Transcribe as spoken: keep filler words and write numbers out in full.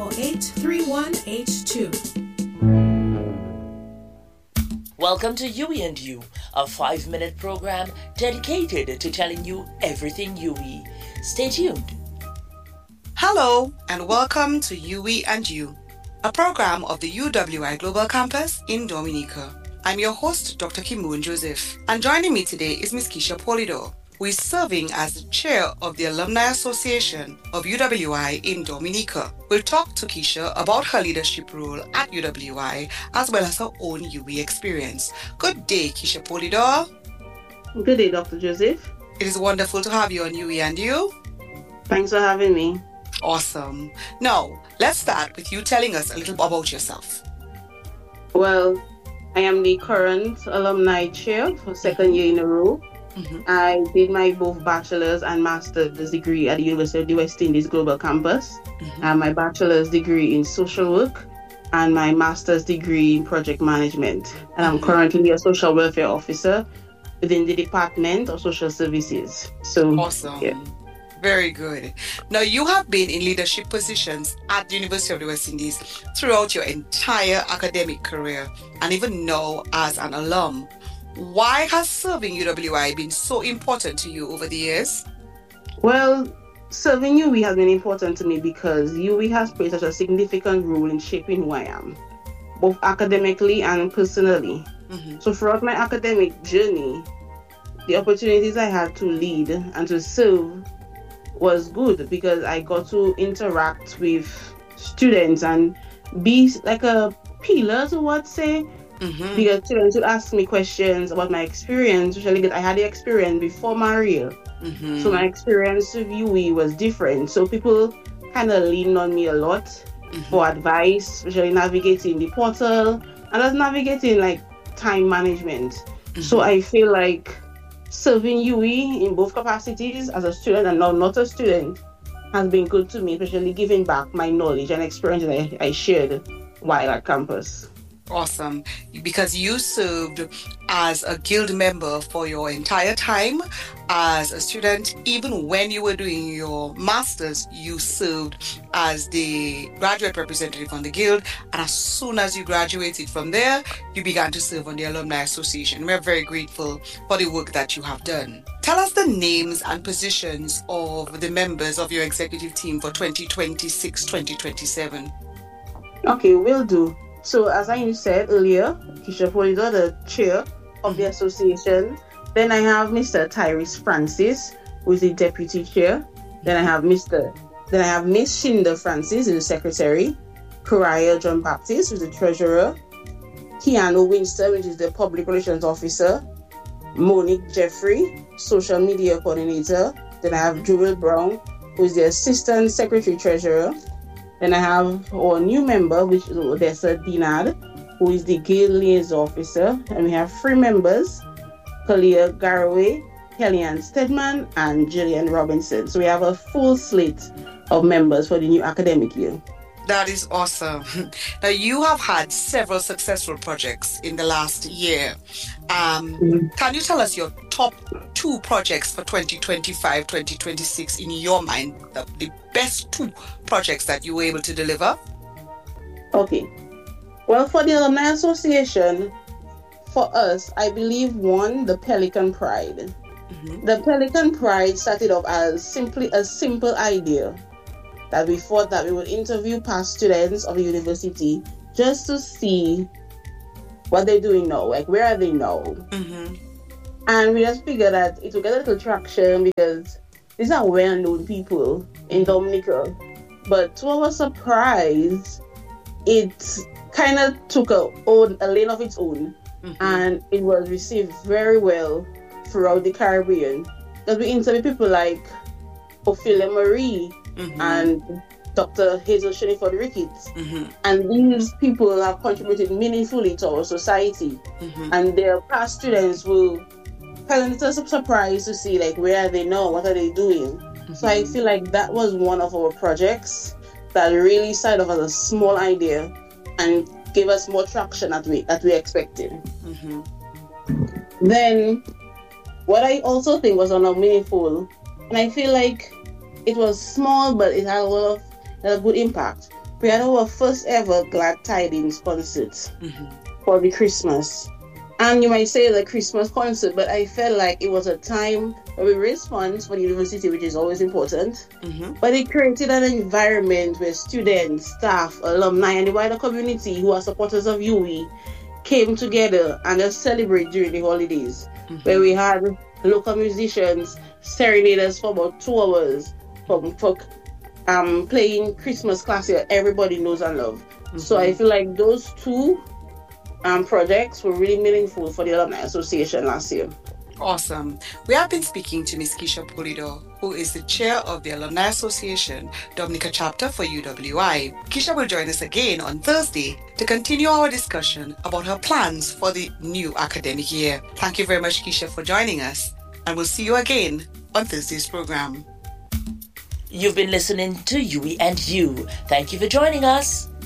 zero eight three one eight two. Welcome to U E and You, a five-minute program dedicated to telling you everything U E. Stay tuned. Hello, and welcome to U E and You, a program of the U W I Global Campus in Dominica. I'm your host, Doctor Kimoon Joseph, and joining me today is Miz Keisha Polidor, who is serving as the chair of the Alumni Association of U W I in Dominica. We'll talk to Keisha about her leadership role at U W I as well as her own U E experience. Good day, Keisha Polidor. Good day, Doctor Joseph. It is wonderful to have you on U E and You. Thanks for having me. Awesome. Now, let's start with you telling us a little about yourself. Well, I am the current alumni chair for second year in a row. Mm-hmm. I did my both bachelor's and master's degree at the University of the West Indies Global Campus. Mm-hmm. And my bachelor's degree in social work and my master's degree in project management. And I'm currently a social welfare officer within the Department of Social Services. So, awesome. Yeah. Very good. Now, you have been in leadership positions at the University of the West Indies throughout your entire academic career and even now as an alum. Why has serving U W I been so important to you over the years? Well, serving U W I has been important to me because U W I has played such a significant role in shaping who I am, both academically and personally. Mm-hmm. So throughout my academic journey, the opportunities I had to lead and to serve was good because I got to interact with students and be like a pillar to what say. Mm-hmm. Because students would ask me questions about my experience, especially because I had the experience before Maria. Mm-hmm. So my experience with U W I was different. So people kind of leaned on me a lot mm-hmm. for advice, especially navigating the portal and just navigating like time management. Mm-hmm. So I feel like serving U W I in both capacities as a student and now not a student has been good to me, especially giving back my knowledge and experience that I, I shared while at campus. Awesome. Because you served as a guild member for your entire time as a student. Even when you were doing your master's, you served as the graduate representative on the guild. And as soon as you graduated from there, you began to serve on the Alumni Association. We're very grateful for the work that you have done. Tell us the names and positions of the members of your executive team for twenty twenty-six to twenty twenty-seven. Okay, will do. So as I said earlier, Keisha Polidor, the chair of the association. Then I have Mister Tyrese Francis, who is the deputy chair. Then I have Mister Then I have Miss Shinda Francis, who is the secretary. Kariah John Baptist, who is the treasurer. Keanu Winston, which is the public relations officer. Monique Jeffrey, social media coordinator. Then I have Joel Brown, who is the assistant secretary treasurer. Then I have our new member, which is Odessa Dinard, who is the Guild Liaison Officer. And we have three members, Kalia Garraway, Kellyanne Stedman, and Jillian Robinson. So we have a full slate of members for the new academic year. That is awesome. Now, you have had several successful projects in the last year. Um, mm-hmm. Can you tell us your top two projects for twenty twenty-five to twenty twenty-six in your mind, the, the best two projects that you were able to deliver? Okay. Well, for the Alumni Association, for us, I believe one, the Pelican Pride. Mm-hmm. The Pelican Pride started off as simply a simple idea that we thought that we would interview past students of the university just to see what they're doing now, like where are they now? Mm-hmm. And we just figured that it would get a little traction because these are well-known people in Dominica. But to our surprise, it kind of took a, own, a lane of its own. Mm-hmm. And it was received very well throughout the Caribbean. Because we interviewed people like Ophelia Marie, mm-hmm. and Doctor Hazel Sheniford Ricketts. Mm-hmm. And these people have contributed meaningfully to our society. Mm-hmm. And their past students will kind of just surprised to see like where are they now, what are they doing. Mm-hmm. So I feel like that was one of our projects that really started off as a small idea and gave us more traction that we that we expected. Mm-hmm. Then what I also think was on a meaningful, and I feel like it was small but it had a lot of had a good impact, we had our first ever Glad Tidings concert mm-hmm. for the Christmas. And you might say the Christmas concert, but I felt like it was a time where we raised funds for the university, which is always important. Mm-hmm. But it created an environment where students, staff, alumni, and the wider community who are supporters of U W I came together and just celebrate during the holidays, mm-hmm. where we had local musicians serenade us for about two hours from for um playing Christmas classics everybody knows and love. Mm-hmm. So I feel like those two um projects were really meaningful for the Alumni Association last year. Awesome. We have been speaking to Miz Keisha Pulido, who is the chair of the Alumni Association Dominica chapter for U W I. Keisha will join us again on Thursday to continue our discussion about her plans for the new academic year. Thank you very much, Keisha, for joining us, and we'll see you again on Thursday's program. You've been listening to U W I and You. Thank you for joining us.